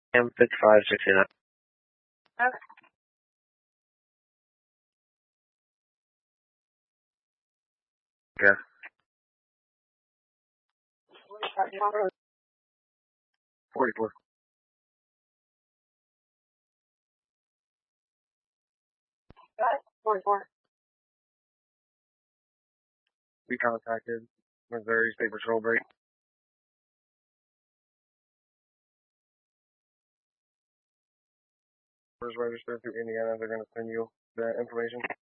M5569. Okay. Yeah. 44. Got it. 44. We contacted Missouri State Patrol Break. First registered through Indiana. They're going to send you the information.